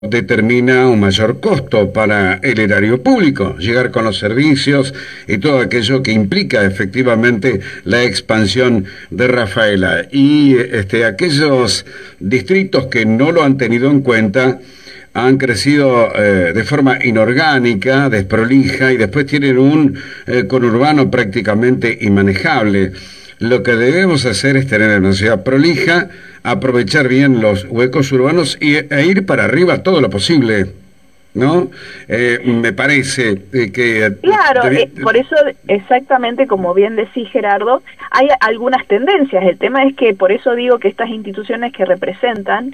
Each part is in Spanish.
determina un mayor costo para el erario público, llegar con los servicios y todo aquello que implica efectivamente la expansión de Rafaela. Y aquellos distritos que no lo han tenido en cuenta han crecido de forma inorgánica, desprolija, y después tienen un conurbano prácticamente inmanejable. Lo que debemos hacer es tener una ciudad prolija, aprovechar bien los huecos urbanos e ir para arriba todo lo posible, ¿no? Me parece que... Claro, por eso exactamente como bien decís, Gerardo, hay algunas tendencias. El tema es que por eso digo que estas instituciones que representan,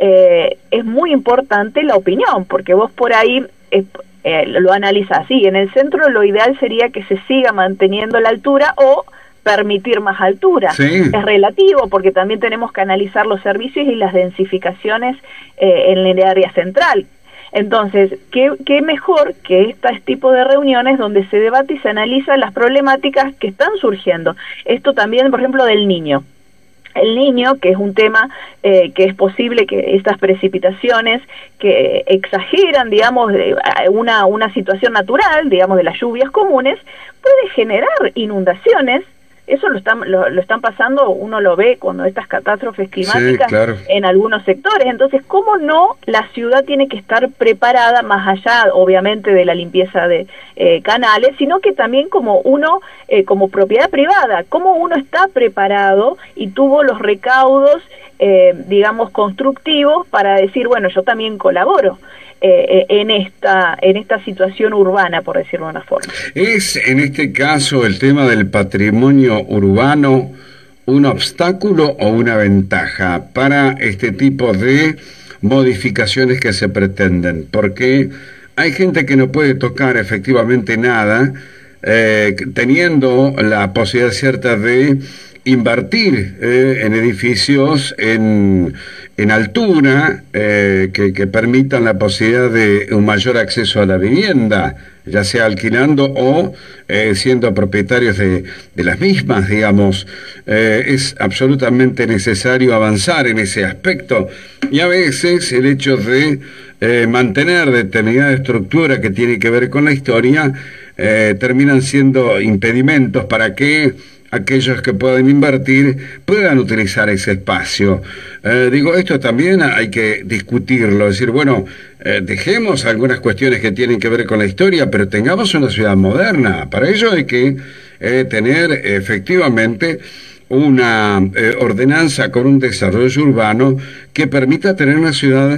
es muy importante la opinión, porque vos por ahí... lo analizás, sí, en el centro lo ideal sería que se siga manteniendo la altura o permitir más altura. Sí. Es relativo porque también tenemos que analizar los servicios y las densificaciones en el área central. Entonces, ¿qué mejor que este tipo de reuniones donde se debate y se analiza las problemáticas que están surgiendo? Esto también, por ejemplo, del niño. El niño, que es un tema que es posible que estas precipitaciones que exageran, digamos, una situación natural, digamos, de las lluvias comunes, puede generar inundaciones. Eso lo están pasando, uno lo ve cuando estas catástrofes climáticas, sí, claro, en algunos sectores. Entonces, ¿cómo no la ciudad tiene que estar preparada, más allá, obviamente, de la limpieza de canales, sino que también como uno, como propiedad privada, cómo uno está preparado y tuvo los recaudos, digamos, constructivos para decir, bueno, yo también colaboro en esta situación urbana, por decirlo de una forma. ¿Es en este caso el tema del patrimonio urbano un obstáculo o una ventaja para este tipo de modificaciones que se pretenden? Porque hay gente que no puede tocar efectivamente nada, teniendo la posibilidad cierta de invertir en edificios en altura, que permitan la posibilidad de un mayor acceso a la vivienda, ya sea alquilando o siendo propietarios de las mismas, digamos. Es absolutamente necesario avanzar en ese aspecto, y a veces el hecho de mantener determinada estructura que tiene que ver con la historia terminan siendo impedimentos para que aquellos que pueden invertir puedan utilizar ese espacio. Digo, esto también hay que discutirlo, es decir, bueno, dejemos algunas cuestiones que tienen que ver con la historia, pero tengamos una ciudad moderna. Para ello hay que tener efectivamente una ordenanza con un desarrollo urbano que permita tener una ciudad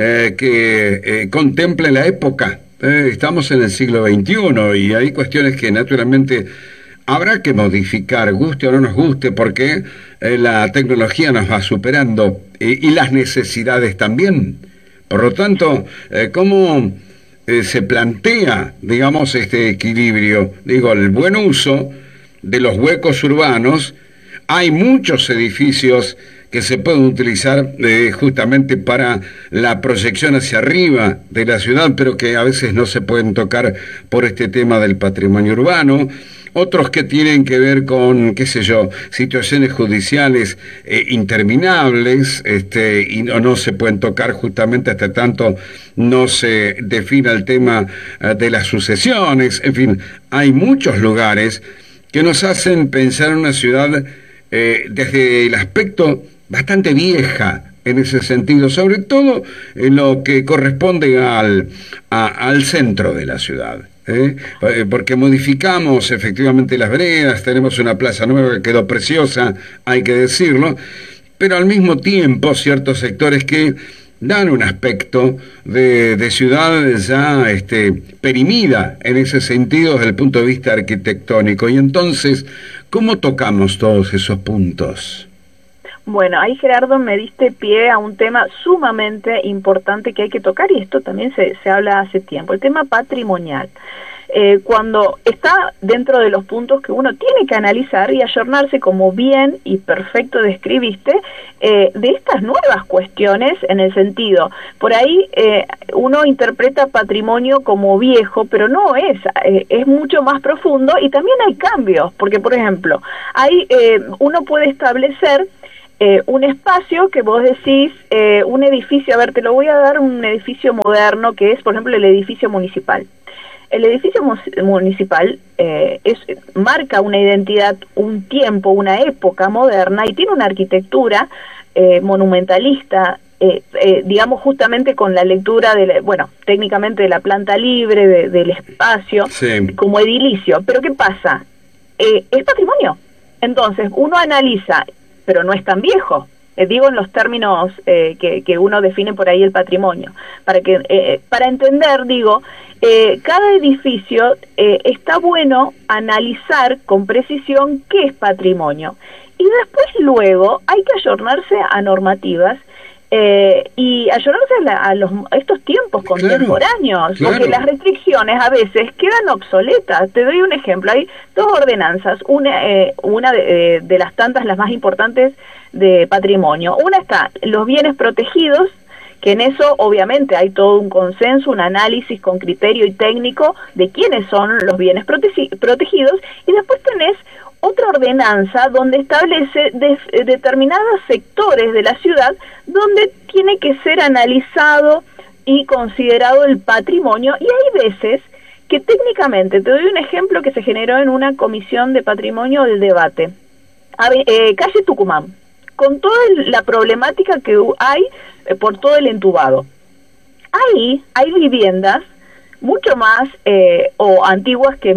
que contemple la época. Estamos en el siglo XXI y hay cuestiones que naturalmente habrá que modificar, guste o no nos guste, porque la tecnología nos va superando y las necesidades también. Por lo tanto, ¿cómo se plantea, digamos, este equilibrio? Digo, el buen uso de los huecos urbanos. Hay muchos edificios que se pueden utilizar justamente para la proyección hacia arriba de la ciudad, pero que a veces no se pueden tocar por este tema del patrimonio urbano. Otros que tienen que ver con, qué sé yo, situaciones judiciales interminables, y no se pueden tocar justamente hasta tanto no se defina el tema de las sucesiones. En fin, hay muchos lugares que nos hacen pensar en una ciudad desde el aspecto bastante vieja en ese sentido, sobre todo en lo que corresponde al centro de la ciudad. Porque modificamos efectivamente las veredas, tenemos una plaza nueva que quedó preciosa, hay que decirlo, pero al mismo tiempo ciertos sectores que dan un aspecto de ciudad ya perimida en ese sentido desde el punto de vista arquitectónico. Y entonces, ¿cómo tocamos todos esos puntos? Bueno, ahí, Gerardo, me diste pie a un tema sumamente importante que hay que tocar, y esto también se habla hace tiempo, el tema patrimonial. Cuando está dentro de los puntos que uno tiene que analizar y ayornarse, como bien y perfecto describiste, de estas nuevas cuestiones, en el sentido, por ahí uno interpreta patrimonio como viejo, pero no es mucho más profundo, y también hay cambios, porque por ejemplo, uno puede establecer un espacio que vos decís, un edificio, a ver, te lo voy a dar, un edificio moderno que es, por ejemplo, el edificio municipal. El edificio municipal marca una identidad, un tiempo, una época moderna y tiene una arquitectura monumentalista, digamos justamente con la lectura de técnicamente de la planta libre, del espacio, sí, como edilicio. Pero ¿qué pasa? Es patrimonio. Entonces uno analiza, pero no es tan viejo. Digo en los términos que uno define por ahí el patrimonio. Para entender, digo, cada edificio está bueno analizar con precisión qué es patrimonio. Y después luego hay que ayornarse a normativas y ayornarse a estos tiempos contemporáneos, claro, porque las restricciones a veces quedan obsoletas. Te doy un ejemplo, hay dos ordenanzas, una de las tantas, las más importantes de patrimonio. Una está los bienes protegidos, que en eso obviamente hay todo un consenso, un análisis con criterio y técnico de quiénes son los bienes protegidos, y después tenés otra ordenanza donde establece determinados sectores de la ciudad donde tiene que ser analizado y considerado el patrimonio, y hay veces que técnicamente, te doy un ejemplo que se generó en una comisión de patrimonio del debate, calle Tucumán, con toda la problemática que hay por todo el entubado. Ahí hay viviendas mucho más o antiguas que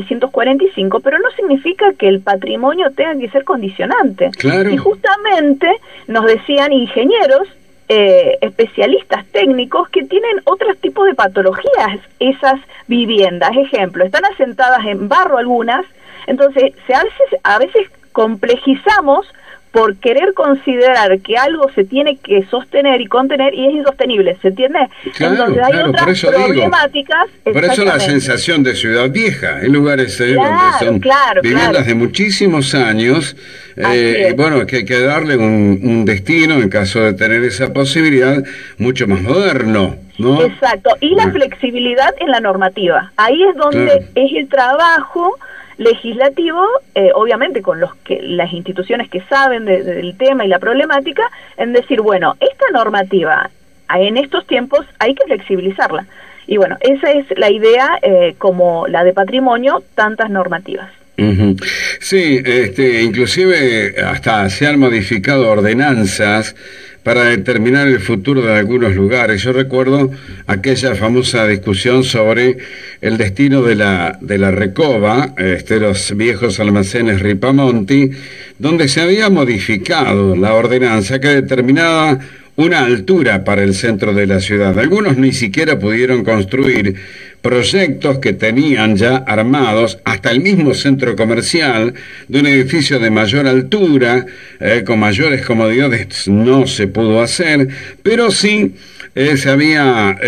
1945, pero no significa que el patrimonio tenga que ser condicionante. Claro. Y justamente nos decían ingenieros, especialistas técnicos, que tienen otros tipos de patologías esas viviendas. Ejemplo, están asentadas en barro algunas, entonces a veces complejizamos por querer considerar que algo se tiene que sostener y contener, y es insostenible, ¿se entiende? Claro, entonces hay otras problemáticas. Por eso la sensación de ciudad vieja, en lugares donde son viviendas de muchísimos años, bueno, que hay que darle un destino, en caso de tener esa posibilidad, mucho más moderno, ¿no? Exacto, y la flexibilidad en la normativa. Ahí es donde es el trabajo legislativo, obviamente con las instituciones que saben del tema y la problemática, en decir, bueno, esta normativa en estos tiempos hay que flexibilizarla. Y bueno, esa es la idea, como la de patrimonio, tantas normativas. Uh-huh. Sí, inclusive hasta se han modificado ordenanzas para determinar el futuro de algunos lugares. Yo recuerdo aquella famosa discusión sobre el destino de la Recoba, los viejos almacenes Ripamonti, donde se había modificado la ordenanza que determinaba una altura para el centro de la ciudad. Algunos ni siquiera pudieron construir proyectos que tenían ya armados, hasta el mismo centro comercial, de un edificio de mayor altura, con mayores comodidades, no se pudo hacer, pero sí se había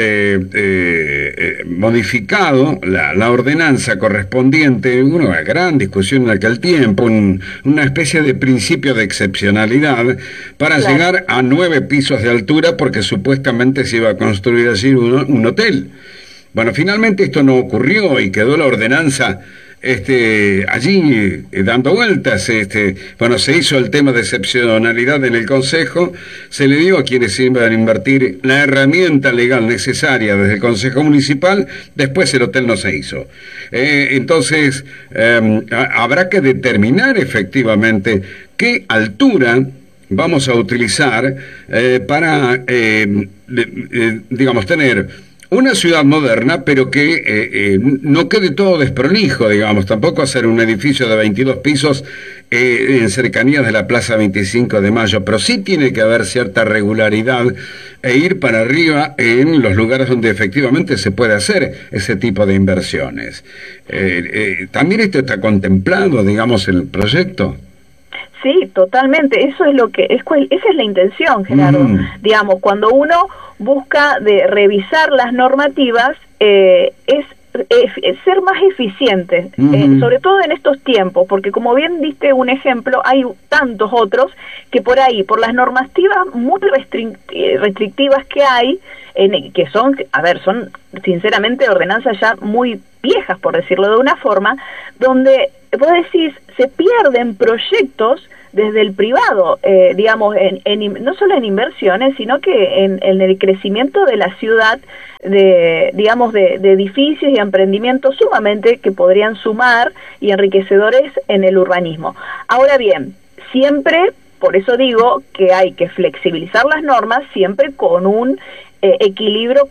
modificado la ordenanza correspondiente, una gran discusión en aquel tiempo, una especie de principio de excepcionalidad para llegar a 9 pisos de altura, porque supuestamente se iba a construir allí un hotel. Bueno, finalmente esto no ocurrió y quedó la ordenanza allí dando vueltas. Bueno, se hizo el tema de excepcionalidad en el Consejo, se le dio a quienes iban a invertir la herramienta legal necesaria desde el Consejo Municipal, después el hotel no se hizo. Entonces, habrá que determinar efectivamente qué altura vamos a utilizar para, digamos, tener una ciudad moderna, pero que no quede todo desprolijo, digamos. Tampoco hacer un edificio de 22 pisos en cercanías de la Plaza 25 de Mayo, pero sí tiene que haber cierta regularidad e ir para arriba en los lugares donde efectivamente se puede hacer ese tipo de inversiones. ¿También esto está contemplado, digamos, en el proyecto? Sí, totalmente. Eso es esa es la intención, Gerardo. Digamos, cuando uno busca de revisar las normativas, es ser más eficiente, sobre todo en estos tiempos, porque como bien diste un ejemplo, hay tantos otros que por ahí, por las normativas muy restrictivas que hay, que son sinceramente ordenanzas ya muy viejas, por decirlo de una forma, donde vos decís, se pierden proyectos desde el privado, digamos, no solo en inversiones, sino que en el crecimiento de la ciudad, digamos, de edificios y emprendimientos sumamente que podrían sumar y enriquecedores en el urbanismo. Ahora bien, siempre, por eso digo que hay que flexibilizar las normas, siempre con un equilibrio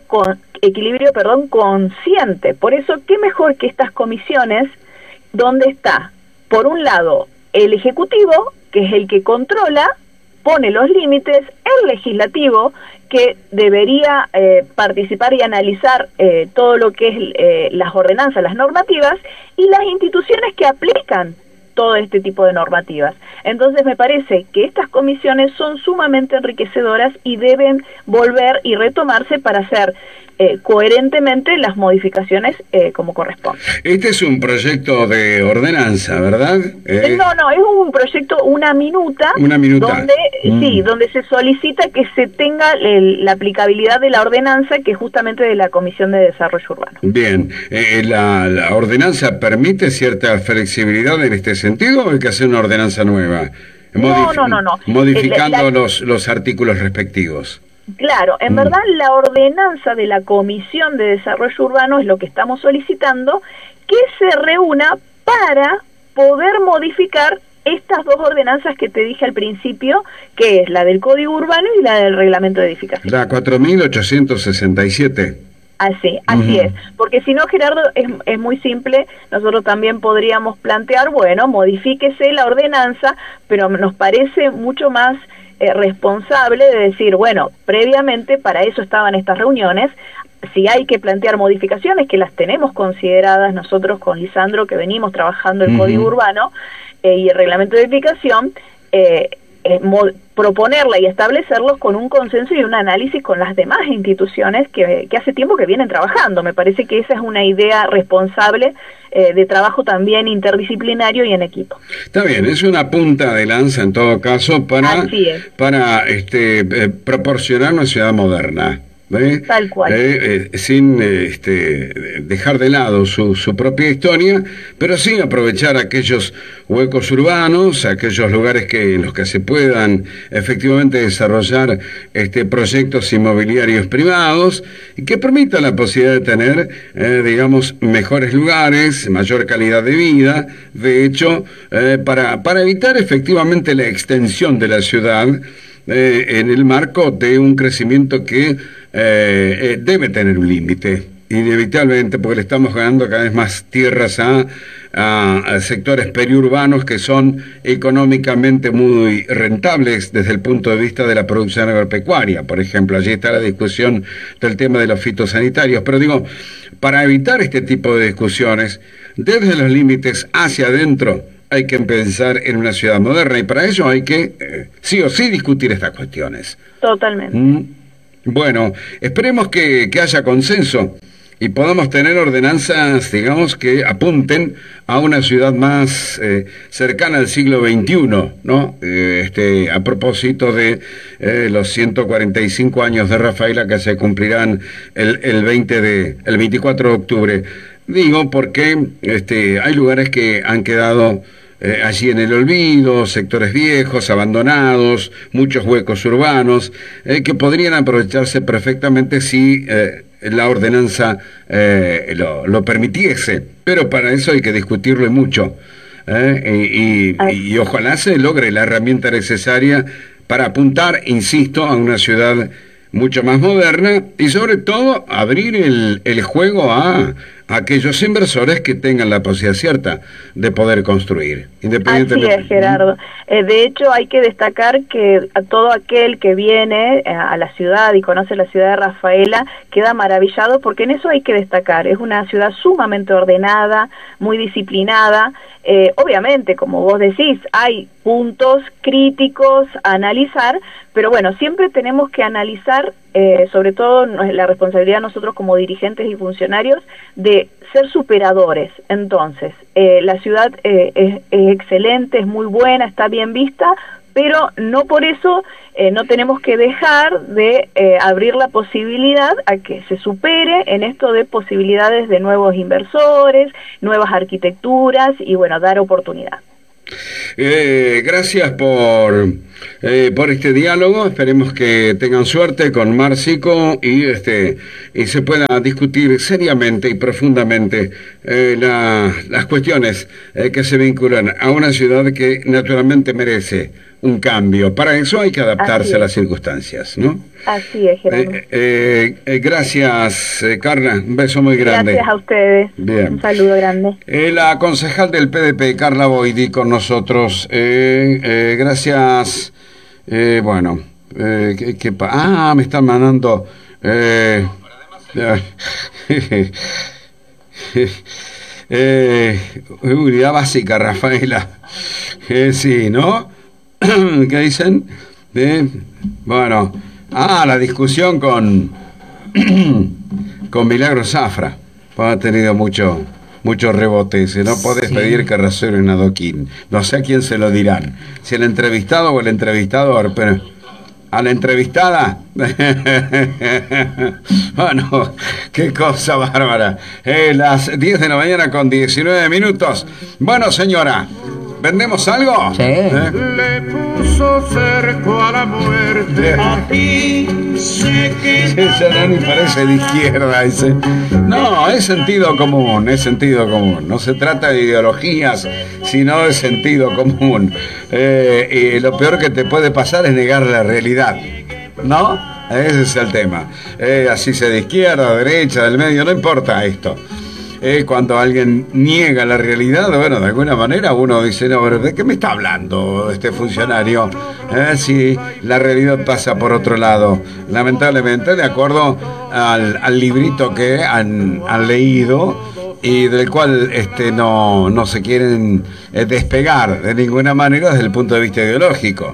consciente. Por eso, qué mejor que estas comisiones donde está, por un lado, el Ejecutivo, que es el que controla, pone los límites, el Legislativo, que debería participar y analizar todo lo que es las ordenanzas, las normativas, y las instituciones que aplican todo este tipo de normativas. Entonces me parece que estas comisiones son sumamente enriquecedoras y deben volver y retomarse para hacer coherentemente las modificaciones como corresponde. Este es un proyecto de ordenanza, ¿verdad? No, es un proyecto, una minuta. Donde, sí, donde se solicita que se tenga la aplicabilidad de la ordenanza, que es justamente de la Comisión de Desarrollo Urbano. Bien, ¿la ordenanza permite cierta flexibilidad en este sentido o hay que hacer una ordenanza nueva? No. Modificando los artículos respectivos. Claro, en verdad la ordenanza de la Comisión de Desarrollo Urbano es lo que estamos solicitando, que se reúna para poder modificar estas dos ordenanzas que te dije al principio, que es la del Código Urbano y la del Reglamento de Edificación. La 4.867. Así es, porque si no, Gerardo, es muy simple. Nosotros también podríamos plantear, bueno, modifíquese la ordenanza, pero nos parece mucho más responsable de decir, bueno, previamente para eso estaban estas reuniones. Si hay que plantear modificaciones, que las tenemos consideradas nosotros con Lisandro, que venimos trabajando el Código Urbano y el Reglamento de Edificación, proponerla y establecerlos con un consenso y un análisis con las demás instituciones que hace tiempo que vienen trabajando. Me parece que esa es una idea responsable de trabajo también interdisciplinario y en equipo. Está bien, es una punta de lanza en todo caso para proporcionar una ciudad moderna. Tal cual. Sin dejar de lado su propia historia, pero sí aprovechar aquellos huecos urbanos, aquellos lugares en los que se puedan efectivamente desarrollar proyectos inmobiliarios privados y que permitan la posibilidad de tener, digamos, mejores lugares, mayor calidad de vida. De hecho, para evitar efectivamente la extensión de la ciudad en el marco de un crecimiento que debe tener un límite, inevitablemente, porque le estamos ganando cada vez más tierras a sectores periurbanos que son económicamente muy rentables desde el punto de vista de la producción agropecuaria, por ejemplo. Allí está la discusión del tema de los fitosanitarios, pero digo, para evitar este tipo de discusiones, desde los límites hacia adentro, hay que pensar en una ciudad moderna y para ello hay que sí o sí discutir estas cuestiones. Totalmente. Bueno, esperemos que haya consenso y podamos tener ordenanzas, digamos, que apunten a una ciudad más cercana al siglo XXI, ¿no? A propósito de los 145 años de Rafaela que se cumplirán el 24 de octubre. Digo porque hay lugares que han quedado allí en el olvido, sectores viejos, abandonados, muchos huecos urbanos, que podrían aprovecharse perfectamente si la ordenanza lo permitiese, pero para eso hay que discutirlo mucho, y ojalá se logre la herramienta necesaria para apuntar, insisto, a una ciudad mucho más moderna y sobre todo abrir el juego a aquellos inversores que tengan la posibilidad cierta de poder construir, independientemente. Así es, Gerardo. De hecho, hay que destacar que a todo aquel que viene a la ciudad y conoce la ciudad de Rafaela queda maravillado, porque en eso hay que destacar. Es una ciudad sumamente ordenada, muy disciplinada. Obviamente, como vos decís, hay puntos críticos a analizar, pero bueno, siempre tenemos que analizar, sobre todo la responsabilidad de nosotros como dirigentes y funcionarios, de ser superadores. Entonces, la ciudad es excelente, es muy buena, está bien vista, pero no por eso no tenemos que dejar de abrir la posibilidad a que se supere en esto de posibilidades de nuevos inversores, nuevas arquitecturas y bueno, dar oportunidad. Gracias por este diálogo. Esperemos que tengan suerte con Márcico y se pueda discutir seriamente y profundamente las cuestiones que se vinculan a una ciudad que naturalmente merece un cambio. Para eso hay que adaptarse a las circunstancias, ¿no? Así es, Gerardo. Gracias, Carla. Un beso muy grande. Gracias a ustedes. Bien. Un saludo grande. La concejal del PDP, Carla Boidi, con nosotros. Gracias. Bueno, me están mandando. Unidad básica, Rafaela. Sí, ¿no? ¿Qué dicen? Bueno, la discusión con Milagro Zafra. Ha tenido mucho rebote. Si no podés pedir que resuelven adoquín. No sé a quién se lo dirán. Si el entrevistado o el entrevistador, pero a la entrevistada. Bueno, qué cosa bárbara. Las 10 de la mañana con 19 minutos. Bueno, señora, ¿vendemos algo? Sí. Le puso cerco a la muerte. Aquí sé que Ese no ni parece de izquierda ese. No, es sentido común. No se trata de ideologías, sino de sentido común. Y lo peor que te puede pasar es negar la realidad, ¿no? Ese es el tema. Así sea de izquierda, derecha, del medio, no importa esto. Cuando alguien niega la realidad, bueno, de alguna manera uno dice, no, pero ¿de qué me está hablando este funcionario? Si la realidad pasa por otro lado. Lamentablemente, de acuerdo al librito que han leído y del cual no se quieren despegar de ninguna manera desde el punto de vista ideológico.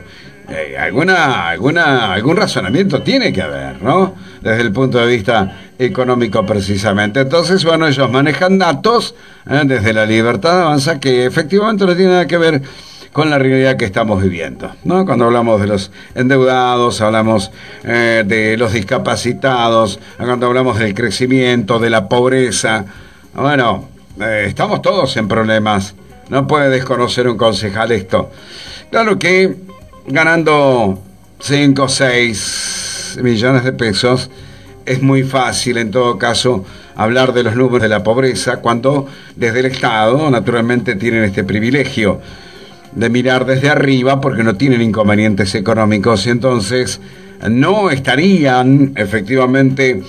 Algún razonamiento tiene que haber, ¿no? Desde el punto de vista económico precisamente. Entonces, bueno, ellos manejan datos desde la libertad avanza que efectivamente no tiene nada que ver con la realidad que estamos viviendo, ¿no? Cuando hablamos de los endeudados, hablamos de los discapacitados, cuando hablamos del crecimiento, de la pobreza, bueno, estamos todos en problemas. No puede desconocer un concejal esto. Claro que ganando 5 o 6 millones de pesos es muy fácil en todo caso hablar de los números de la pobreza cuando desde el Estado naturalmente tienen este privilegio de mirar desde arriba porque no tienen inconvenientes económicos y entonces no estarían efectivamente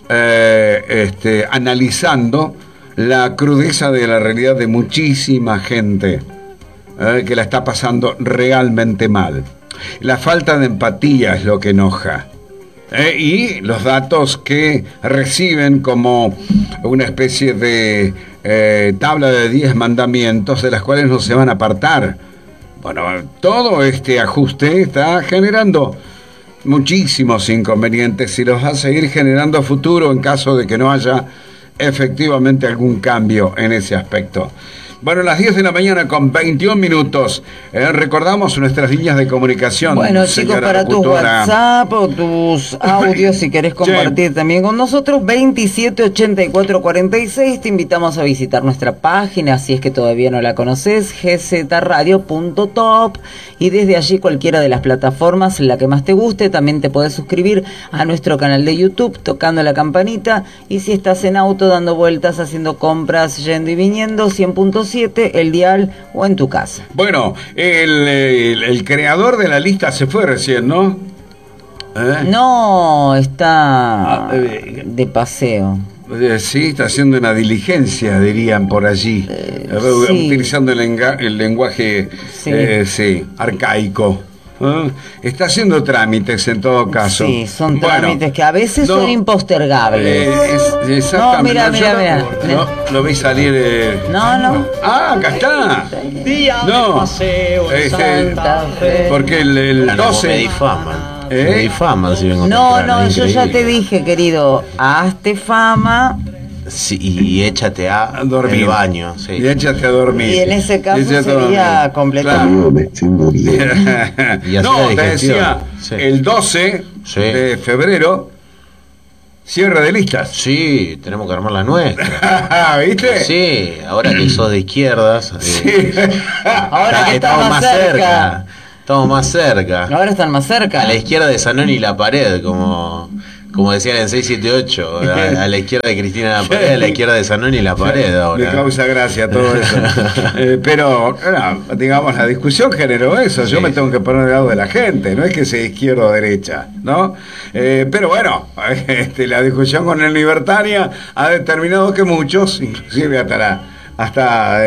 analizando la crudeza de la realidad de muchísima gente que la está pasando realmente mal. La falta de empatía es lo que enoja. Y los datos que reciben como una especie de tabla de 10 mandamientos de las cuales no se van a apartar. Bueno, todo este ajuste está generando muchísimos inconvenientes y los va a seguir generando a futuro en caso de que no haya efectivamente algún cambio en ese aspecto. Bueno, las 10 de la mañana con 21 minutos. Recordamos nuestras líneas de comunicación. Bueno, chicos, para tus WhatsApp o tus audios, si querés compartir también con nosotros, 278446. Te invitamos a visitar nuestra página, si es que todavía no la conoces, gzradio.top. Y desde allí, cualquiera de las plataformas, la que más te guste, también te podés suscribir a nuestro canal de YouTube, tocando la campanita. Y si estás en auto, dando vueltas, haciendo compras, yendo y viniendo, 100.7, el dial o en tu casa. Bueno, el creador de la lista se fue recién, ¿no? No, está de paseo. Sí, está haciendo una diligencia, dirían por allí, sí. Utilizando el lenguaje arcaico. Está haciendo trámites en todo caso. Sí, son trámites que a veces son impostergables. Exactamente. No, mira. No, lo vi salir. No. Acá está. No. Porque el 12. Me difaman. Me difaman si vengo No, yo ya te dije, querido, hazte fama. Sí, y échate a dormir. El baño, sí. Y échate a dormir. Y en ese caso sería completamente. Claro. No, te decía, el 12 de febrero Cierre de listas. Sí, tenemos que armar la nuestra. ¿Viste? Sí, ahora que sos de izquierdas. Sí. Ahora que estamos más cerca. Estamos más cerca. Ahora están más cerca. A la izquierda de Zanoni la pared, como decían en 678. A la izquierda de Cristina la pared, a la izquierda de Zanoni la pared ahora. Me causa gracia todo eso. Pero, digamos, la discusión generó eso. Yo me tengo que poner del lado de la gente, no es que sea izquierda o derecha, ¿no? Pero bueno, la discusión con el Libertania ha determinado que muchos, inclusive hasta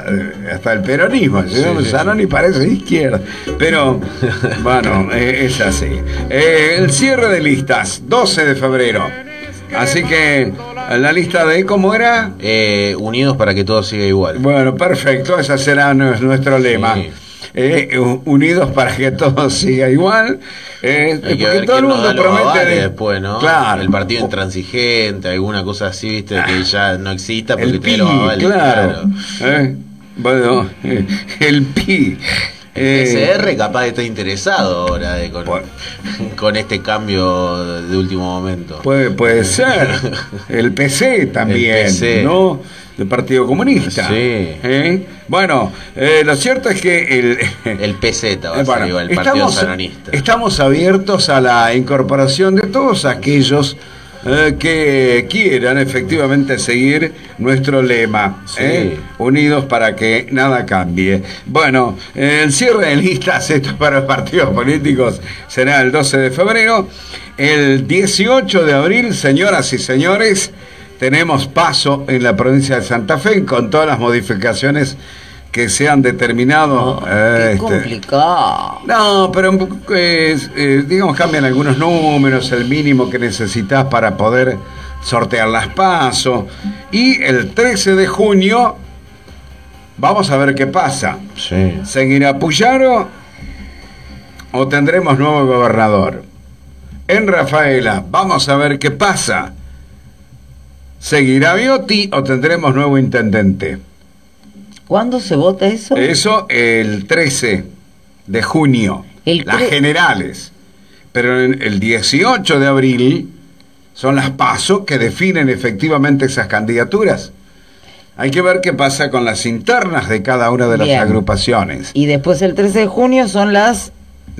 el peronismo, el señor Zanoni parece de izquierda, pero bueno, es así. El cierre de listas, 12 de febrero, así que la lista de, ¿cómo era? Unidos para que todo siga igual. Bueno, perfecto, ese será nuestro lema. Sí. Unidos para que todo siga igual. Hay que ver todo el quién nos mundo da los promete avales después, ¿no? Claro. El partido intransigente, alguna cosa así, viste, que ya no exista porque El tiene PI, los avales. claro. Bueno, el PI. PCR capaz está interesado ahora con este cambio de último momento. Puede ser. El PC también, El PC. ¿no? Del Partido Comunista. Sí. Bueno, lo cierto es que el PZ va a ser igual, el Partido Zanonista. Estamos abiertos a la incorporación de todos aquellos que quieran efectivamente seguir nuestro lema, unidos para que nada cambie. Bueno, el cierre de listas, esto para los partidos políticos, será el 12 de febrero. El 18 de abril, señoras y señores, tenemos paso en la provincia de Santa Fe con todas las modificaciones que se han determinado. Qué complicado. No, pero digamos, cambian algunos números, el mínimo que necesitas para poder sortear las PASO. Y el 13 de junio vamos a ver qué pasa. Sí. ¿Seguirá Puyaro o tendremos nuevo gobernador? En Rafaela vamos a ver qué pasa. ¿Seguirá Biotti o tendremos nuevo intendente? ¿Cuándo se vota eso? Eso el 13 de junio, las generales. Pero el 18 de abril son las PASO que definen efectivamente esas candidaturas. Hay que ver qué pasa con las internas de cada una de las agrupaciones. Y después el 13 de junio son las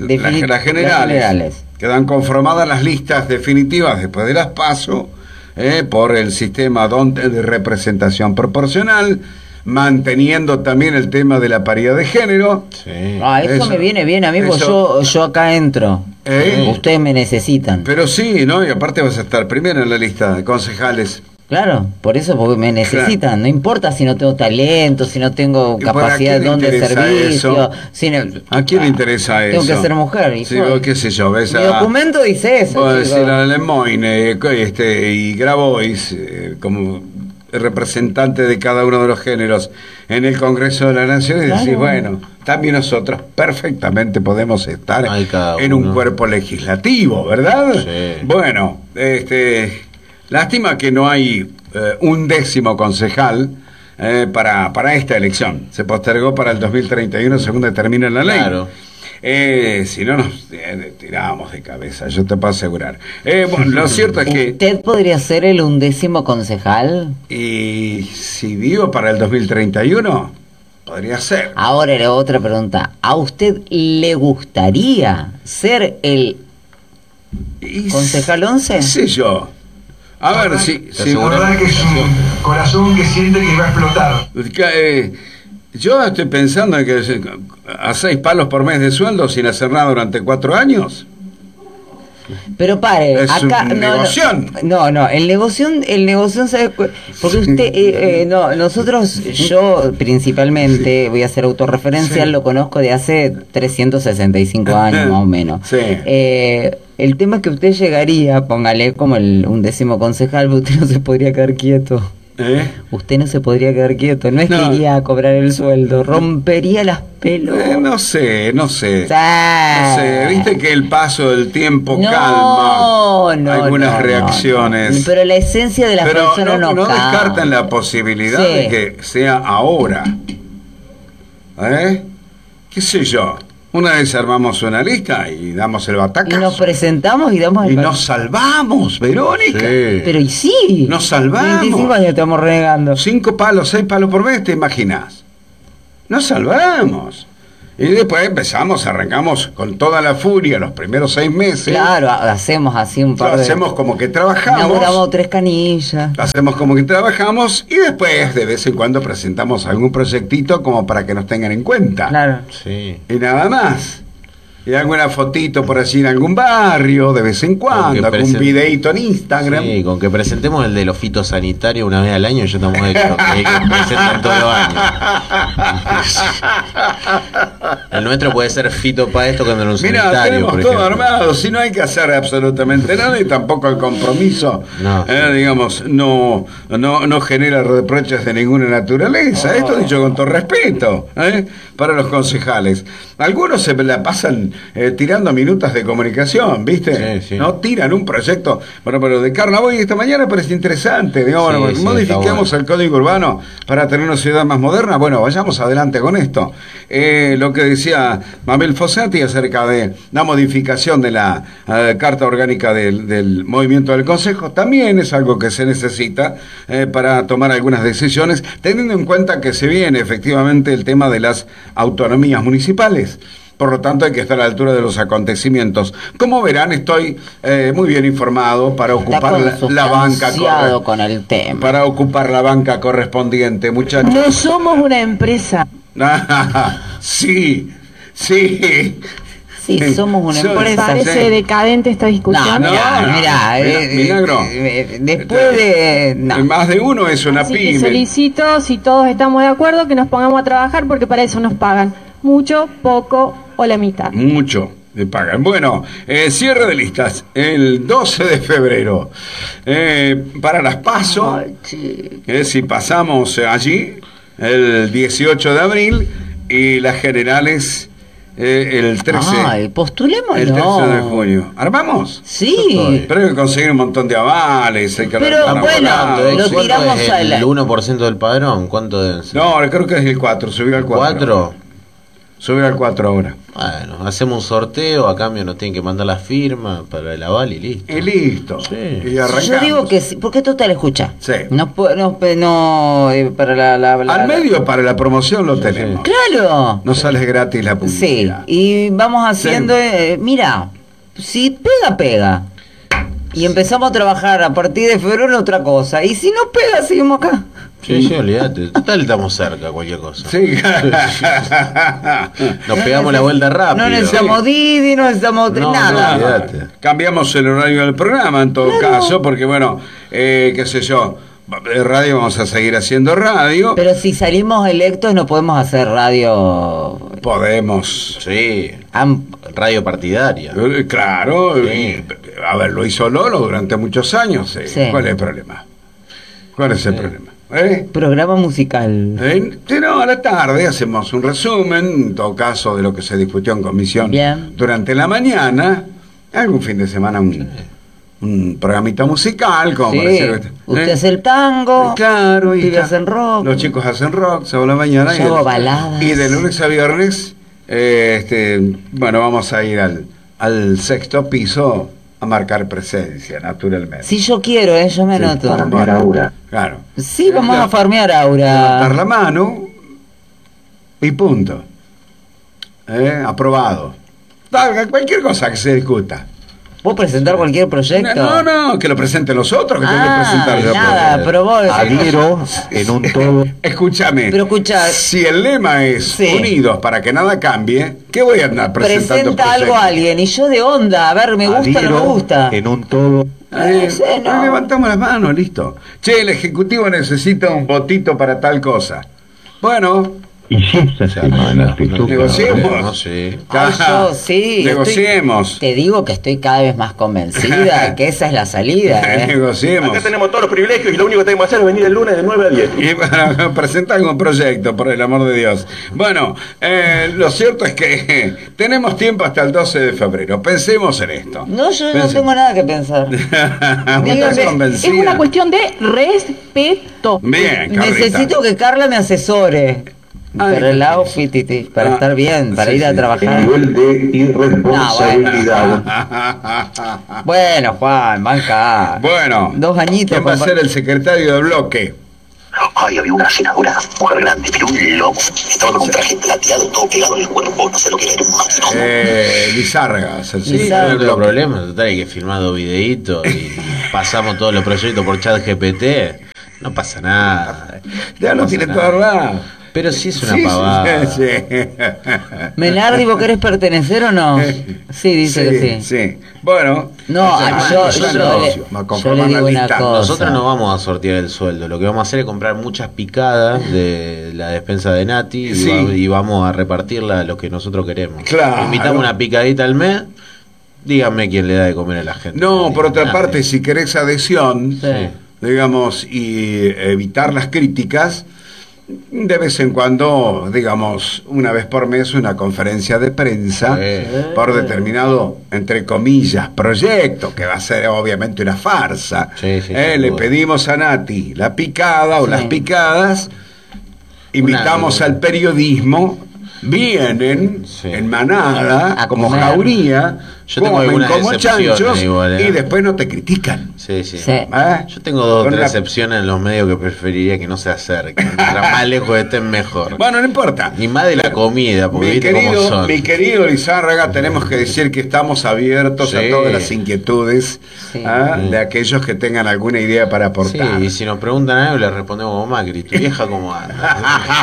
generales. Quedan conformadas las listas definitivas después de las PASO por el sistema de representación proporcional, manteniendo también el tema de la paridad de género. Sí. Eso me viene bien a mí, porque yo acá entro. Ustedes me necesitan. Pero sí, ¿no? Y aparte vas a estar primero en la lista de concejales. Claro, por eso, porque me necesitan. Claro. No importa si no tengo talento, si no tengo capacidad de don de servicio. ¿A quién le interesa eso? Tengo que ser mujer. Sí, qué sé yo, ves. Mi documento dice eso. Puedo decir a Lemoyne y Grabois como representante de cada uno de los géneros en el Congreso de la Nación, y decir, bueno, también nosotros perfectamente podemos estar en un cuerpo legislativo, ¿verdad? Sí. Bueno, lástima que no hay un 10º concejal para esta elección. Se postergó para el 2031 según determina la ley. Claro. Si no nos tirábamos de cabeza, yo te puedo asegurar. Bueno, lo cierto es que... ¿Usted podría ser el 11º concejal? Y si digo para el 2031, podría ser. Ahora era otra pregunta. ¿A usted le gustaría ser el concejal 11? ¿Qué sé yo? A ver, si la verdad que es un corazón que siente que va a explotar. Yo estoy pensando en que a 6 palos por mes de sueldo sin hacer nada durante 4 años. Pero pare, es acá un negoción. No, el negoción sabe, porque usted yo principalmente voy a hacer autorreferencial, lo conozco de hace 365 años más o menos. Sí. El tema es que usted llegaría, póngale como un 10º concejal, pero usted no se podría quedar quieto. Usted no se podría quedar quieto, no es que iría a cobrar el sueldo, rompería las pelos. No sé. Viste que el paso del tiempo calma algunas reacciones. Pero la esencia de las personas no descartan la posibilidad de que sea ahora. ¿Qué sé yo? Una vez armamos una lista y damos el batacazo. Y nos presentamos y damos el Y nos salvamos, Verónica. Sí. Pero y sí. Nos salvamos. 25 años estamos renegando. 5 palos, 6 palos por mes, ¿te imaginas? Nos salvamos. Y después arrancamos con toda la furia los primeros 6 meses. Claro, hacemos así un par de... Hacemos como que trabajamos. Inauguramos 3 canillas. Hacemos como que trabajamos y después de vez en cuando presentamos algún proyectito como para que nos tengan en cuenta. Claro. Sí. Y nada más. Y alguna fotito por allí en algún barrio, de vez en cuando, algún videíto en Instagram. Sí, con que presentemos el de los fitosanitarios una vez al año, yo estamos hecho que presentan todos los años. El nuestro puede ser fito para esto cuando no un Mirá, sanitario, tenemos por todo ejemplo. armado, si no hay que hacer absolutamente nada y tampoco el compromiso, No. digamos, no genera reproches de ninguna naturaleza. Esto dicho con todo respeto, para los concejales. Algunos se la pasan tirando minutas de comunicación, ¿viste? Sí, sí. No tiran un proyecto. Bueno, pero de Carnaval esta mañana parece interesante. Digamos, Sí, bueno, sí, modifiquemos está bueno. el código urbano para tener una ciudad más moderna. Bueno, vayamos adelante con esto. Lo que decía Mabel Fossati acerca de la modificación de la Carta Orgánica del Movimiento del Consejo, también es algo que se necesita para tomar algunas decisiones, teniendo en cuenta que se viene efectivamente el tema de las autonomías municipales. Por lo tanto, hay que estar a la altura de los acontecimientos. Como verán, estoy muy bien informado para ocupar la banca con el tema. para ocupar la banca correspondiente, muchachos. No somos una empresa. Sí. Sí, somos una empresa. Parece decadente esta discusión. No, mirá, Milagro. después de... No. Más de uno es una Así que pyme. solicito, si todos estamos de acuerdo, que nos pongamos a trabajar porque para eso nos pagan. Mucho, poco o la mitad. Mucho le pagan. Bueno, cierre de listas el 12 de febrero. Para las PASO, si pasamos allí, el 18 de abril, y las generales el 13. Ay, postulémoslo. El 13 de junio. ¿Armamos? Sí. Pero hay que conseguir un montón de avales. Hay que Pero, redactar bueno, abogados. lo tiramos es a la... el 1% del padrón? ¿Cuánto deben ser? No, creo que es el 4, subió al 4. ¿4? Subió al 4 ahora. Bueno, hacemos un sorteo, a cambio nos tienen que mandar la firma para el aval y listo. Y listo. Sí. Y arrancamos. Yo digo que sí, porque total, escucha. Sí. No, para Al medio para la promoción lo tenemos. Claro. No sale gratis la Sí, publicidad. y vamos haciendo, mira, si pega. Y empezamos a trabajar a partir de febrero en otra cosa. Y si no pega, seguimos acá. Sí, olvídate. Total, estamos cerca, cualquier cosa. Sí. Nos pegamos la vuelta rápido. No necesitamos Didi, no necesitamos nada. olvídate. Cambiamos el horario del programa en todo caso, porque bueno, qué sé yo, radio vamos a seguir haciendo radio. Pero si salimos electos no podemos hacer radio... Podemos. Sí, radio partidaria. Claro, Sí. a ver, lo hizo Lolo durante muchos años. Sí. ¿Cuál es el problema? ¿Cuál es el problema? Programa musical. No, a la tarde hacemos un resumen, en todo caso, de lo que se discutió en comisión. Bien. Durante la mañana, algún fin de semana, un programita musical, como Sí. para decir, Usted hace el tango, claro, y pibes hacen rock. los chicos hacen rock, sábado a la mañana. Yo hago baladas. Y de lunes a viernes, bueno, vamos a ir al sexto piso a marcar presencia, naturalmente. Si yo quiero, yo me anoto. Claro. Sí, vamos Ya. a farmear Levantar Aura. la mano y punto. Aprobado. Cualquier cosa que se discuta. ¿Vos presentar cualquier proyecto? No, que lo presenten los otros, que tengo que presentar yo. nada, pues. pero vos... Adhiero en un todo. Escúchame. Pero escucha, Si el lema es Sí. unidos para que nada cambie, ¿qué voy a andar presentando? presenta algo a alguien y yo de onda, a ver, me gusta o no me Adhiero gusta. en un todo. Sí, no. Levantamos las manos, listo. Che, el Ejecutivo necesita un votito para tal cosa. Bueno, Y si esta semana te toca. negociemos. Sí. Ay, yo sí. Negociemos. Te digo que estoy cada vez más convencida que esa es la salida. Negociemos. Acá tenemos todos los privilegios y lo único que tenemos que hacer es venir el lunes de 9 a 10. Y para presentar un proyecto, por el amor de Dios. Bueno, lo cierto es que tenemos tiempo hasta el 12 de febrero. Pensemos en esto. No, yo no Pensemos. tengo nada que pensar. ¿Estás Dígame, convencida? Es una cuestión de respeto. Bien, Carlita. Necesito que Carla me asesore. Pero el outfit, para estar bien, para ir a trabajar. Nivel de irresponsabilidad. Bueno, Juan, banca. Bueno, 2 añitos. ¿quién va a ser el secretario de bloque? Ay, había una senadora, mujer grande, pero un lobo. Estaba con un traje plateado, todo pegado en el cuerpo, no sé lo que era, un máximo. Lizárraga, es el Sí, secretario no del tengo bloque. problema, total, hay que filmar 2 videitos y pasamos todos los proyectos por chat GPT. No pasa nada. Ya lo pasa tiene nada. todo armado. Pero sí es una Sí, pavada. sí. Menardi, ¿vos querés pertenecer o no? Sí, dice que sí. Sí. Bueno. No, yo le digo una cosa. Nosotros no vamos a sortear el sueldo. Lo que vamos a hacer es comprar muchas picadas de la despensa de Nati y vamos a repartirla a los que nosotros queremos. Claro. Invitamos una picadita al mes. Díganme quién le da de comer a la gente. No, por otra Nadie. parte, si querés adhesión, digamos, y evitar las críticas, de vez en cuando, digamos, una vez por mes, una conferencia de prensa por determinado, entre comillas, proyecto, que va a ser obviamente una farsa. Le pedimos a Nati la picada o las picadas, invitamos al periodismo, vienen en manada, como comer. jauría, Yo tengo comen algunas como excepciones chanchos igual, y después no te critican. Sí, sí. Sí. Yo tengo 2 o Con 3 la- excepciones en los medios que preferiría que no se acerquen. Mientras más lejos estén, mejor. Bueno, no importa. Y más de la comida, porque Mi viste cómo son. querido Lizárraga, tenemos que decir que estamos abiertos Sí. a todas las inquietudes de aquellos que tengan alguna idea para Sí, aportar. y si nos preguntan algo, les respondemos como Macri. ¿Tu vieja cómo anda?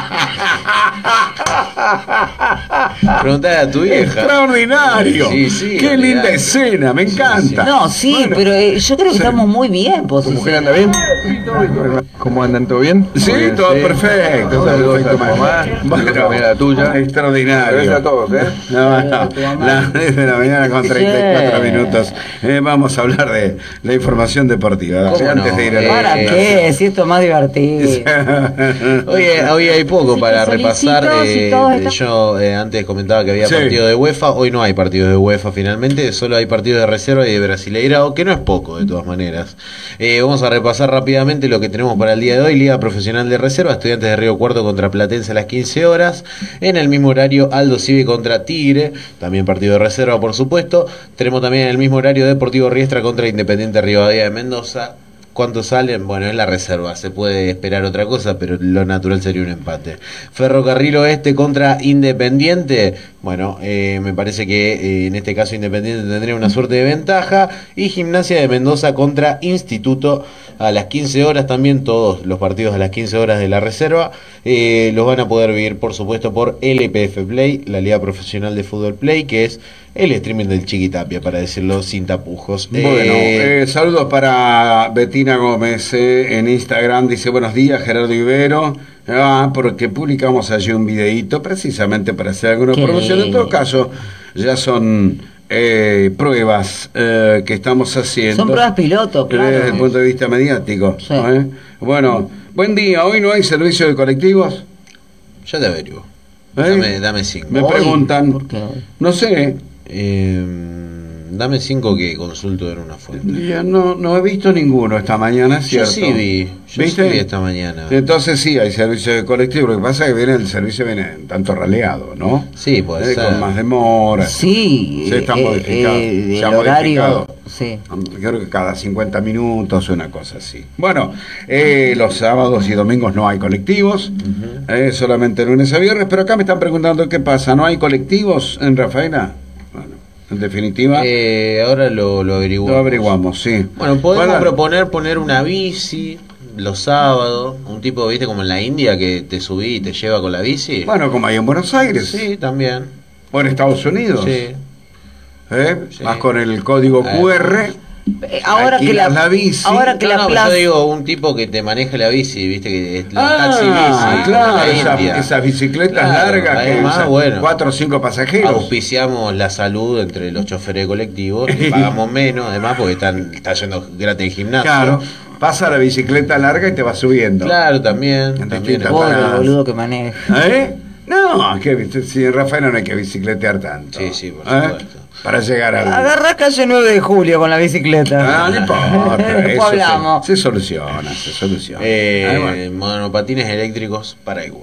Preguntale a tu vieja. Extraordinario. Sí, sí, Qué olvidate. linda escena, me encanta. No, sí, Bueno, pero yo creo que estamos muy bien anda bien? ¿Cómo andan? ¿Todo bien? Sí, Muy bien, todo perfecto. Saludos a tu Perfecto, mamá, Bueno, la tuya. extraordinario. Gracias a todos, ¿eh? No, las 10 de la mañana con 34 minutos. Vamos a hablar de la información deportiva. ¿Cómo Antes no? de ir a la ¿Para qué? Si esto es más divertido. Hoy hay poco para repasar. Solicitos y todo esto. Yo antes comentaba que había Sí. partido de UEFA. Hoy no hay partidos de UEFA finalmente. Solo hay partidos de reserva y de Brasileirao, que no es poco de todas maneras. Vamos a repasar rápidamente lo que tenemos para el día de hoy. Liga Profesional de Reserva, Estudiantes de Río Cuarto contra Platense a las 15 horas. En el mismo horario, Aldo Civi contra Tigre, también partido de reserva, por supuesto. Tenemos también en el mismo horario Deportivo Riestra contra Independiente Rivadavia de Mendoza. ¿Cuántos salen? Bueno, es la reserva, se puede esperar otra cosa, pero lo natural sería un empate. Ferrocarril Oeste contra Independiente. Bueno, me parece que en este caso Independiente tendría una suerte de ventaja. Y Gimnasia de Mendoza contra Instituto a las 15 horas. También todos los partidos a las 15 horas de la reserva los van a poder vivir, por supuesto, por LPF Play, la Liga Profesional de Fútbol Play, que es el streaming del Chiquitapia, para decirlo sin tapujos. Bueno, saludos para Betina Gómez en Instagram. Dice: buenos días, Gerardo Ibero. Porque publicamos allí un videíto precisamente para hacer alguna Qué promoción. En lindo. todo caso, ya son pruebas que estamos haciendo. Son pruebas piloto, claro. Desde el punto de vista mediático. Sí. Bueno, buen día. Hoy no hay servicio de colectivos. Ya te averiguo. ¿Eh? Dame 5. Me preguntan. ¿Por qué hoy? No sé. Dame 5 que consulto en una fuente. Ya no he visto ninguno esta mañana, Yo ¿cierto? sí vi. Yo ¿Viste? sí vi esta mañana. Entonces sí, hay servicio de colectivo. Lo que pasa es que el servicio viene tanto raleado, ¿no? Sí, puede ser. Con más demora. Sí, Sí, está modificado. Se el ha horario, modificado. sí. Creo que cada 50 minutos, una cosa así. Bueno, los sábados y domingos no hay colectivos, solamente lunes a viernes, pero acá me están preguntando qué pasa, ¿no hay colectivos en Rafaela? Bueno, en definitiva, Ahora lo averiguamos. lo averiguamos, sí. Bueno, podemos Bueno, proponer poner una bici los sábados, un tipo, viste, como en la India, que te subí y te lleva con la bici. Bueno, como hay en Buenos Aires, Sí, también. o en Estados Unidos, Sí. Sí. Vas con el código QR, Ahora que alquilas la bici. ahora que No, la no, plaza, yo digo un tipo que te maneje la bici, viste, que es los Ah, taxi bici. claro, como en la India. esas bicicletas Claro, largas que además, usan bueno, 4 o 5 pasajeros. auspiciamos la salud entre los choferes de colectivos, y pagamos menos, además, porque está yendo gratis el gimnasio. Claro, pasa la bicicleta larga y te va subiendo. Claro, también. también distintas pobre paradas. boludo que maneja. ¿Eh? No, si en Rafael no hay que bicicletear tanto. Sí, sí, por ¿Eh? supuesto. para llegar al... Agarrá calle 9 de julio con la bicicleta. No importa. Después Eso hablamos. se soluciona. Monopatines eléctricos para algunos.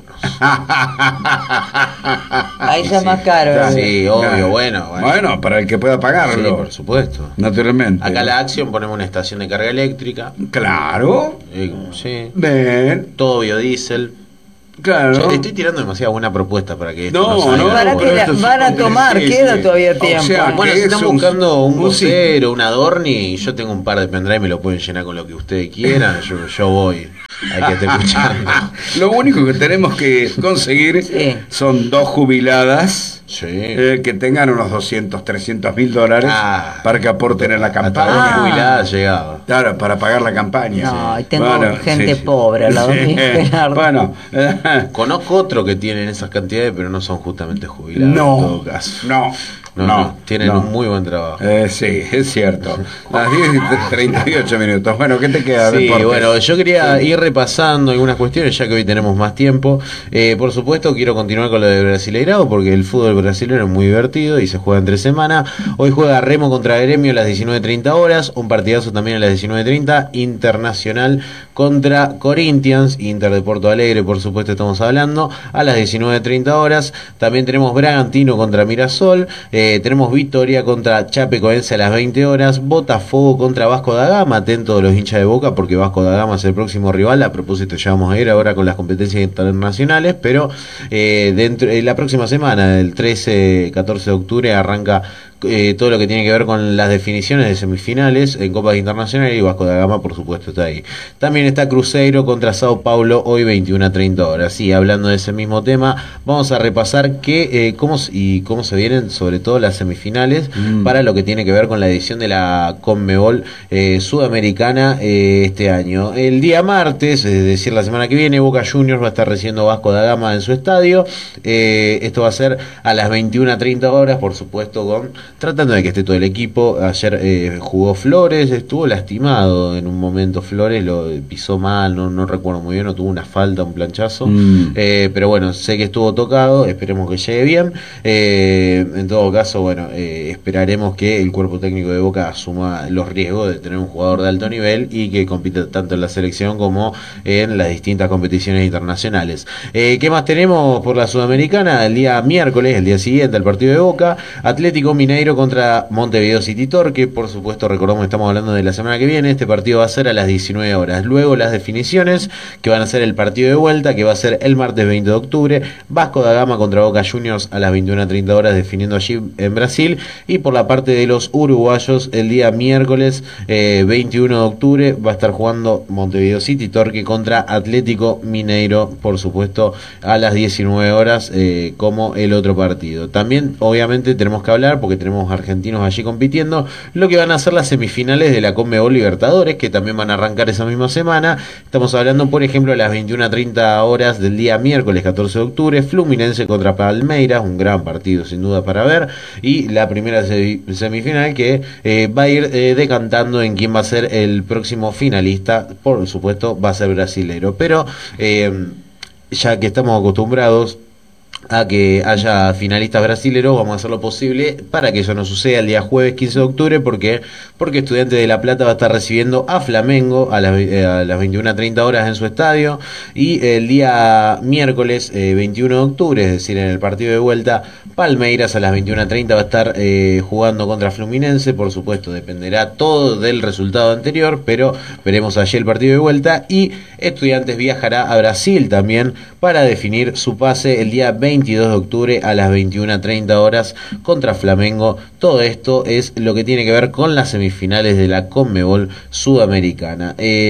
Ahí ya es más caro. Sí, obvio, bueno. Bueno, para el que pueda pagarlo. Sí, por supuesto. Naturalmente. Acá la Acción ponemos una estación de carga eléctrica. Claro. Sí. Bien. Todo biodiesel. Claro. Yo estoy tirando demasiada buena propuesta para que esto No, salga. no, Para que van a tomar, queda todavía tiempo. O sea, Bueno, que si están es un- buscando un un vocero, un Adorni, yo tengo un par de pendrive, me lo pueden llenar con lo que ustedes quieran, yo voy. Hay que estar escuchando. Lo único que tenemos que conseguir Sí. son 2 jubiladas Sí. que tengan unos 200, 300 mil dólares para que aporten en la Hasta campaña. la jubilada llegaba. Claro, para pagar la campaña. No, Sí. y tengo gente pobre al lado mío, Gerardo. Bueno, Conozco otro que tienen esas cantidades, pero no son justamente jubilados no, en todo caso. no, tienen no. un muy buen trabajo. Sí, es cierto. Las 10:38 minutos. Bueno, ¿qué te queda? Sí, Deportes? bueno, yo quería ir repasando algunas cuestiones, ya que hoy tenemos más tiempo. Por supuesto, quiero continuar con lo de Brasileirao, porque el fútbol brasileño es muy divertido y se juega entre semana. Hoy juega Remo contra Gremio a las 19:30 horas, un partidazo también a las 19:30, Internacional contra Corinthians, Inter de Porto Alegre, por supuesto estamos hablando, a las 19:30 horas. También tenemos Bragantino contra Mirasol, tenemos Vitoria contra Chapecoense a las 20 horas, Botafogo contra Vasco da Gama, atentos los hinchas de Boca porque Vasco da Gama es el próximo rival. A propósito, ya vamos a ir ahora con las competencias internacionales, pero dentro la próxima semana, el 13-14 de octubre, arranca todo lo que tiene que ver con las definiciones de semifinales en Copas Internacionales, y Vasco da Gama por supuesto está ahí. También está Cruzeiro contra Sao Paulo hoy 21:30 horas. Sí, hablando de ese mismo tema, vamos a repasar cómo se vienen sobre todo las semifinales para lo que tiene que ver con la edición de la Conmebol Sudamericana este año. El día martes, es decir la semana que viene, Boca Juniors va a estar recibiendo Vasco da Gama en su estadio. Esto va a ser a las 21:30 horas, por supuesto tratando de que esté todo el equipo. Ayer jugó Flores, estuvo lastimado en un momento Flores, lo pisó mal, no recuerdo muy bien, no tuvo una falta, un planchazo, pero bueno, sé que estuvo tocado, esperemos que llegue bien. En todo caso, bueno, esperaremos que el cuerpo técnico de Boca asuma los riesgos de tener un jugador de alto nivel y que compita tanto en la selección como en las distintas competiciones internacionales. ¿Qué más tenemos por la Sudamericana? El día miércoles, el día siguiente al partido de Boca, Atlético Mineiro contra Montevideo City Torque. Por supuesto, recordamos que estamos hablando de la semana que viene. Este partido va a ser a las 19 horas. Luego las definiciones, que van a ser el partido de vuelta, que va a ser el martes 20 de octubre. Vasco da Gama contra Boca Juniors a las 21:30 horas, definiendo allí en Brasil. Y por la parte de los uruguayos, el día miércoles 21 de octubre va a estar jugando Montevideo City Torque contra Atlético Mineiro, por supuesto, a las 19 horas, como el otro partido. También, obviamente, tenemos que hablar, porque tenemos argentinos allí compitiendo, lo que van a ser las semifinales de la Conmebol Libertadores, que también van a arrancar esa misma semana. Estamos hablando, por ejemplo, a las 21:30 horas del día miércoles 14 de octubre, Fluminense contra Palmeiras, un gran partido sin duda para ver, y la primera semifinal que va a ir decantando en quién va a ser el próximo finalista. Por supuesto va a ser brasilero, pero ya que estamos acostumbrados a que haya finalistas brasileros, vamos a hacer lo posible para que eso no suceda el día jueves 15 de octubre, porque Estudiantes de La Plata va a estar recibiendo a Flamengo a las 21:30 horas en su estadio, y el día miércoles 21 de octubre, es decir, en el partido de vuelta, Palmeiras a las 21:30 va a estar jugando contra Fluminense. Por supuesto, dependerá todo del resultado anterior, pero veremos allí el partido de vuelta. Y Estudiantes viajará a Brasil también para definir su pase el día 22 de octubre a las 21:30 horas contra Flamengo. Todo esto es lo que tiene que ver con las semifinales de la Conmebol Sudamericana.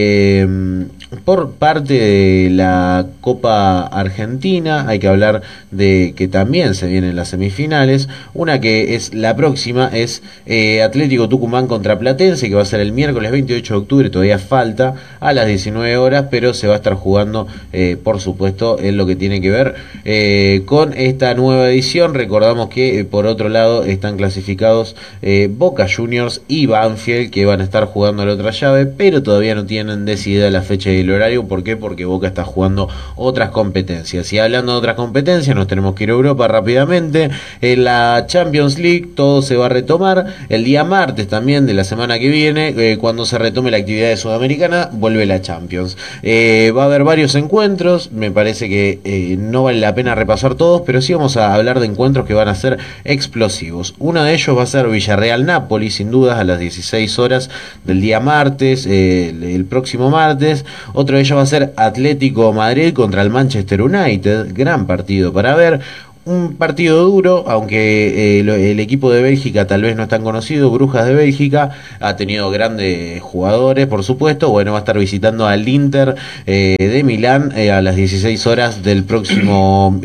Por parte de la Copa Argentina hay que hablar de que también se vienen las semifinales. Una que es la próxima es Atlético Tucumán contra Platense, que va a ser el miércoles 28 de octubre, todavía falta, a las 19 horas, pero se va a estar jugando, por supuesto, en lo que tiene que ver con esta nueva edición. Recordamos que por otro lado están clasificados Boca Juniors y Banfield, que van a estar jugando la otra llave, pero todavía no tienen decidida la fecha de el horario. ¿Por qué? Porque Boca está jugando otras competencias. Y hablando de otras competencias, nos tenemos que ir a Europa rápidamente. En la Champions League todo se va a retomar el día martes también de la semana que viene, cuando se retome la actividad de Sudamericana, vuelve la Champions. Va a haber varios encuentros, me parece que no vale la pena repasar todos, pero sí vamos a hablar de encuentros que van a ser explosivos. Uno de ellos va a ser Villarreal-Napoli, sin dudas, a las 16 horas del día martes, el próximo martes. Otro de ellos va a ser Atlético Madrid contra el Manchester United, gran partido para ver. Un partido duro, aunque el equipo de Bélgica tal vez no es tan conocido. Brujas de Bélgica ha tenido grandes jugadores, por supuesto. Bueno, va a estar visitando al Inter de Milán a las 16 horas del próximo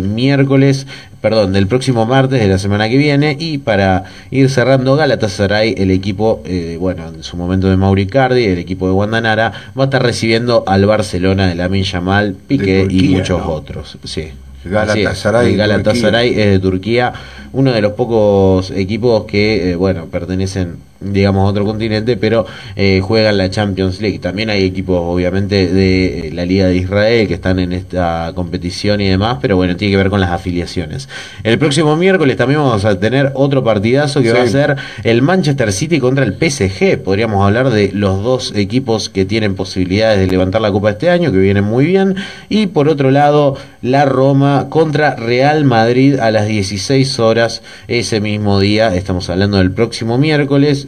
del próximo martes de la semana que viene. Y para ir cerrando, Galatasaray, el equipo, en su momento de Mauro Icardi, el equipo de Guandanara, va a estar recibiendo al Barcelona de Lamine Yamal, Piqué y muchos otros. Sí. Galatasaray es de Turquía, uno de los pocos equipos que pertenecen, digamos, a otro continente, pero juegan la Champions League. También hay equipos, obviamente, de la Liga de Israel que están en esta competición y demás, pero bueno, tiene que ver con las afiliaciones. El próximo miércoles también vamos a tener otro partidazo que va a ser el Manchester City contra el PSG. Podríamos hablar de los dos equipos que tienen posibilidades de levantar la Copa este año, que vienen muy bien. Y por otro lado, la Roma contra Real Madrid a las 16 horas ese mismo día. Estamos hablando del próximo miércoles.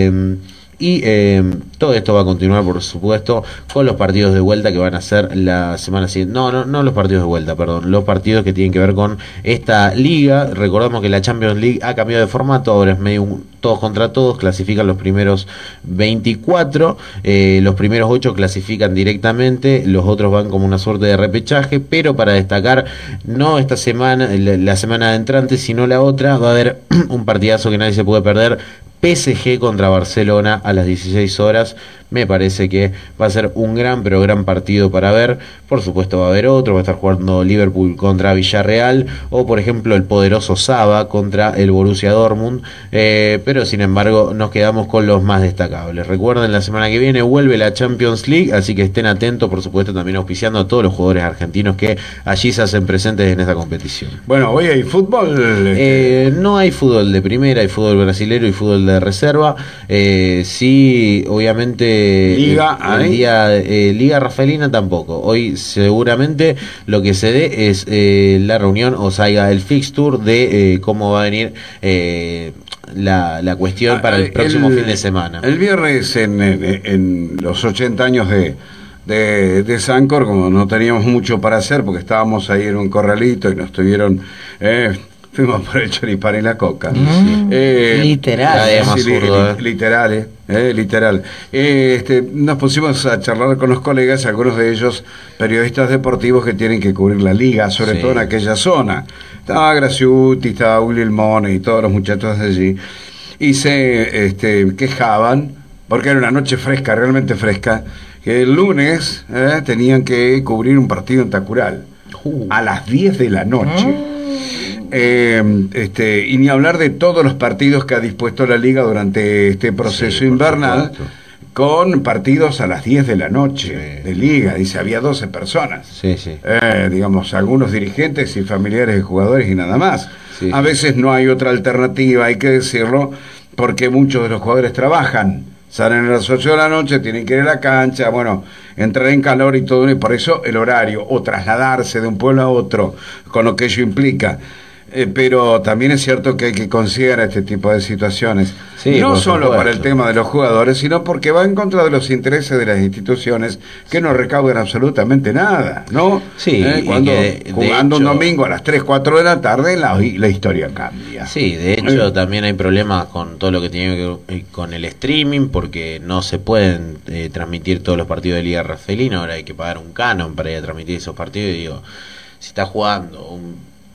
Todo esto va a continuar, por supuesto, con los partidos de vuelta que van a ser la semana siguiente. No los partidos de vuelta, perdón. Los partidos que tienen que ver con esta liga. Recordamos que la Champions League ha cambiado de formato. Ahora es medio todos contra todos. Clasifican los primeros 24. Los primeros 8 clasifican directamente. Los otros van como una suerte de repechaje. Pero para destacar, no esta semana, la semana entrante, sino la otra, va a haber un partidazo que nadie se puede perder. PSG contra Barcelona a las 16 horas. Me parece que va a ser un gran partido para ver. Por supuesto va a haber otro, va a estar jugando Liverpool contra Villarreal, o por ejemplo el poderoso Saba contra el Borussia Dortmund, pero sin embargo nos quedamos con los más destacables. Recuerden, la semana que viene vuelve la Champions League, así que estén atentos, por supuesto también auspiciando a todos los jugadores argentinos que allí se hacen presentes en esta competición. Bueno, hoy hay fútbol. No hay fútbol de primera, hay fútbol brasilero y fútbol de reserva. Sí, obviamente Liga Rafaelina tampoco. Hoy seguramente lo que se dé es la reunión, o sea, el fixture de cómo va a venir la cuestión para el próximo fin de semana. El viernes en los 80 años de Sancor, como no teníamos mucho para hacer porque estábamos ahí en un corralito y nos tuvieron fuimos por el choripán y la coca. Literal. Literal. Nos pusimos a charlar con los colegas, algunos de ellos periodistas deportivos que tienen que cubrir la liga, sobre todo en aquella zona. Estaba Graciuti, estaba Willy Mone y todos los muchachos de allí, y se quejaban porque era una noche fresca, realmente fresca, que el lunes tenían que cubrir un partido en Tacural a las 10 de la noche. Y ni hablar de todos los partidos que ha dispuesto la liga durante este proceso invernal, con partidos a las 10 de la noche de liga. Dice, había 12 personas, digamos, algunos dirigentes y familiares de jugadores y nada más. A veces no hay otra alternativa, hay que decirlo, porque muchos de los jugadores trabajan, salen a las 8 de la noche, tienen que ir a la cancha, entrar en calor y todo, y por eso el horario, o trasladarse de un pueblo a otro, con lo que ello implica. Pero también es cierto que hay que considerar este tipo de situaciones, no solo para el tema de los jugadores, sino porque va en contra de los intereses de las instituciones, que no recaudan absolutamente nada, ¿no? Cuando jugando un domingo a las 3, 4 de la tarde la historia cambia. Sí, de hecho también hay problemas con todo lo que tiene que ver con el streaming, porque no se pueden transmitir todos los partidos de Liga Rafaelina. Ahora hay que pagar un canon para ir a transmitir esos partidos, y digo, si está jugando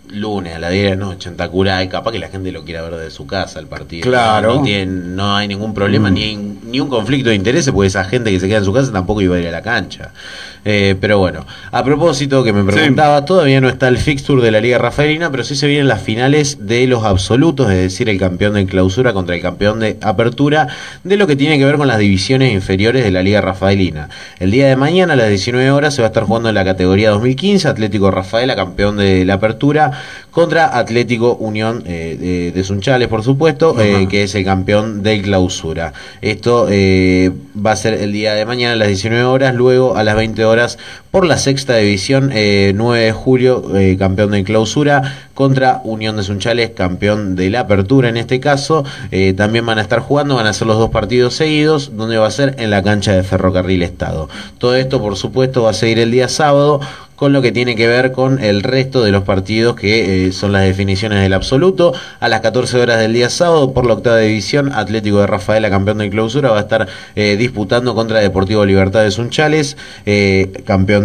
lunes a las 10 de la noche en Tacuray, capaz que la gente lo quiera ver de su casa el partido. Claro. No hay ningún problema, ni un conflicto de intereses, porque esa gente que se queda en su casa tampoco iba a ir a la cancha. Pero bueno, a propósito que me preguntaba, todavía no está el fixture de la Liga Rafaelina, pero sí se vienen las finales de los absolutos, es decir, el campeón de clausura contra el campeón de apertura, de lo que tiene que ver con las divisiones inferiores de la Liga Rafaelina. El día de mañana a las 19 horas se va a estar jugando en la categoría 2015, Atlético Rafaela, campeón de la apertura, contra Atlético Unión de Sunchales, por supuesto, que es el campeón de clausura. Esto va a ser el día de mañana a las 19 horas, luego a las 20 horas por la sexta división, 9 de julio, campeón de clausura, contra Unión de Sunchales, campeón de la apertura en este caso. También van a estar jugando, van a ser los 2 partidos seguidos, donde va a ser en la cancha de Ferrocarril Estado. Todo esto, por supuesto, va a seguir el día sábado, con lo que tiene que ver con el resto de los partidos que son las definiciones del absoluto. A las 14 horas del día sábado, por la octava división, Atlético de Rafaela, campeón de clausura, va a estar disputando contra Deportivo Libertad de Sunchales, campeón